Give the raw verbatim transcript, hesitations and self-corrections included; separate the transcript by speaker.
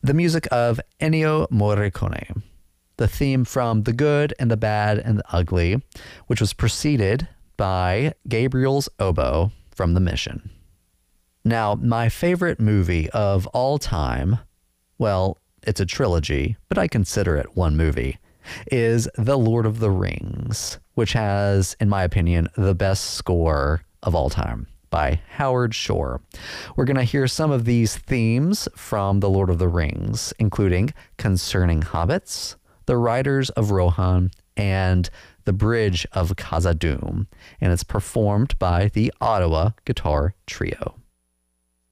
Speaker 1: The music of Ennio Morricone, the theme from The Good and the Bad and the Ugly, which was preceded by Gabriel's Oboe from The Mission. Now, my favorite movie of all time, well, it's a trilogy, but I consider it one movie, is The Lord of the Rings, which has, in my opinion, the best score of all time by Howard Shore. We're going to hear some of these themes from The Lord of the Rings, including Concerning Hobbits, The Riders of Rohan, and The Bridge of Khazad-dûm, and it's performed by the Ottawa Guitar Trio.